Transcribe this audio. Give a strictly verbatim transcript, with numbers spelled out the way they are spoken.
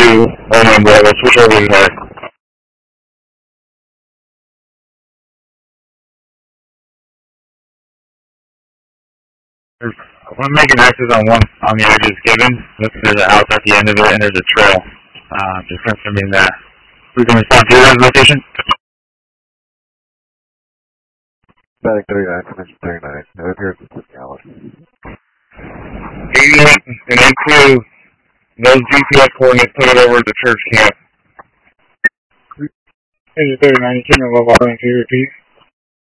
two, one on Bravo, switch over to north. I'm making access on one on the edges given. There's a house at the end of it and there's a trail. Uh, just confirming that we can respond to that location. Static thirty-nine, Commission thirty-nine. It appears it's a Alice. eighty-eight and then crew, those G P S coordinates, put it over at the church camp. Agent thirty-nine, you can level R and two, repeat.